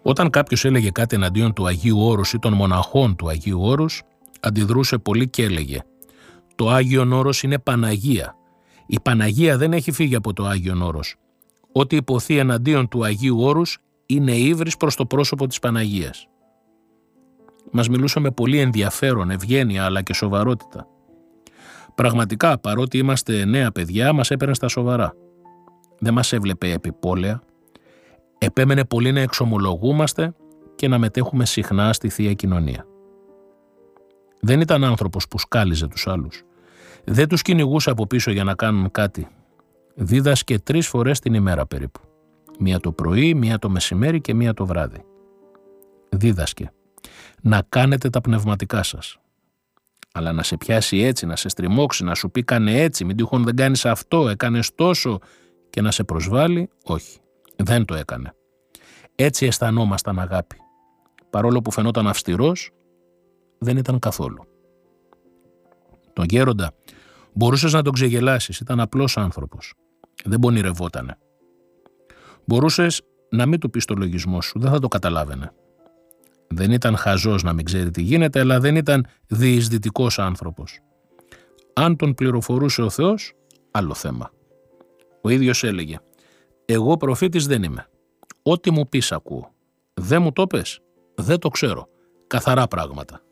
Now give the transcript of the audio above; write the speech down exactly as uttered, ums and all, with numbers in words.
Όταν κάποιος έλεγε κάτι εναντίον του Αγίου Όρους ή των μοναχών του Αγίου Όρους, αντιδρούσε πολύ και έλεγε «Το Άγιον Όρος είναι Παναγία. Η Παναγία δεν έχει φύγει από το Άγιον Όρος. Ό,τι υποθεί εναντίον του Αγίου Όρους είναι ύβρις προς το πρόσωπο της Παναγίας». Μας μιλούσε με πολύ ενδιαφέρον, ευγένεια αλλά και σοβαρότητα. Πραγματικά, παρότι είμαστε νέα παιδιά, μας έπαιρνε στα σοβαρά. Δεν μας έβλεπε επιπόλαια. Επέμενε πολύ να εξομολογούμαστε και να μετέχουμε συχνά στη Θεία Κοινωνία. Δεν ήταν άνθρωπος που σκάλιζε τους άλλους. Δεν τους κυνηγούσε από πίσω για να κάνουν κάτι. Δίδασκε τρεις φορές την ημέρα περίπου. Μία το πρωί, μία το μεσημέρι και μία το βράδυ. Δίδασκε. Να κάνετε τα πνευματικά σας. Αλλά να σε πιάσει έτσι, να σε στριμώξει, να σου πει κάνε έτσι, μην τυχόν δεν κάνεις αυτό, έκανες τόσο και να σε προσβάλλει, όχι. Δεν το έκανε. Έτσι αισθανόμασταν αγάπη. Παρόλο που φαινόταν αυστηρός, δεν ήταν καθόλου. Τον γέροντα μπορούσες να τον ξεγελάσεις, ήταν απλός άνθρωπος. Δεν πονηρευότανε. Μπορούσες να μην του πεις το λογισμό σου, δεν θα το καταλάβαινε. Δεν ήταν χαζός να μην ξέρει τι γίνεται, αλλά δεν ήταν διεισδυτικός άνθρωπος. Αν τον πληροφορούσε ο Θεός, άλλο θέμα. Ο ίδιος έλεγε «Εγώ προφήτης δεν είμαι. Ό,τι μου πεις ακούω. Δεν μου το πες, δεν το ξέρω. Καθαρά πράγματα».